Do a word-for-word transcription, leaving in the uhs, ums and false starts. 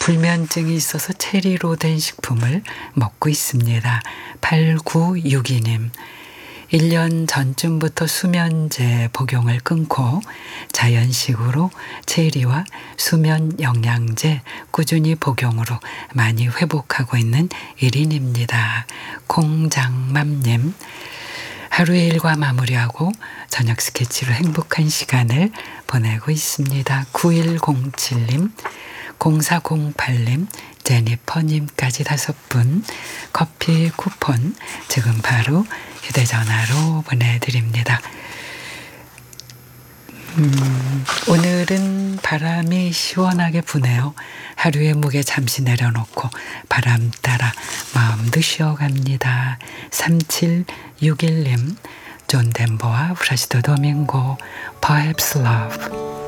불면증이 있어서 체리로 된 식품을 먹고 있습니다. 팔구육이 님. 일 년 전쯤부터 수면제 복용을 끊고 자연식으로 체리와 수면 영양제 꾸준히 복용으로 많이 회복하고 있는 일 인입니다. 콩장맘님. 하루의 일과 마무리하고 저녁 스케치로 행복한 시간을 보내고 있습니다. 구일공칠 님, 공사공팔 님, 제니퍼님까지 다섯 분 커피 쿠폰 지금 바로 휴대전화로 보내드립니다. 음, 오늘은 바람이 시원하게 부네요. 하루의 무게 잠시 내려놓고 바람 따라 마음도 쉬어갑니다. 삼칠육일 님, 존 덴버와 프라시도 도밍고, Perhaps Love.